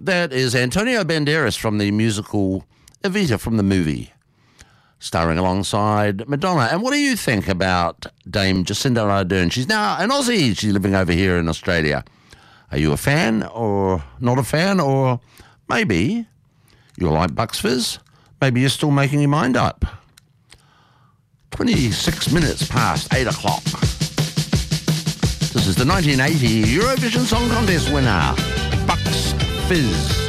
That is Antonio Banderas from the musical Evita from the movie, starring alongside Madonna. And what do you think about Dame Jacinda Ardern? She's now an Aussie. She's living over here in Australia. Are you a fan or not a fan? Or maybe you're like Bucks Fizz. Maybe you're still making your mind up. 26 minutes past 8 o'clock. This is the 1980 Eurovision Song Contest winner, Bucks Fizz.